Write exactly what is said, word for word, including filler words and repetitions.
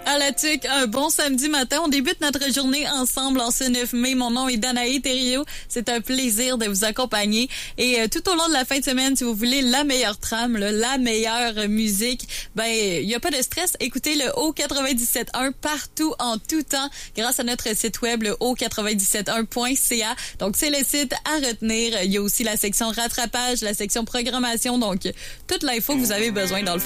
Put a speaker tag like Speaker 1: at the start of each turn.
Speaker 1: À la tuque, un bon samedi matin. On débute notre journée ensemble en ce neuf mai. Mon nom est Danae Thériault. C'est un plaisir de vous accompagner. Et euh, tout au long de la fin de semaine, si vous voulez la meilleure trame, là, la meilleure musique, ben il n'y a pas de stress. Écoutez le O quatre-vingt-dix-sept point un partout, en tout temps, grâce à notre site web, le O quatre-vingt-dix-sept un point C A. Donc, c'est le site à retenir. Il y a aussi la section rattrapage, la section programmation. Donc, toute l'info que vous avez besoin dans le fond.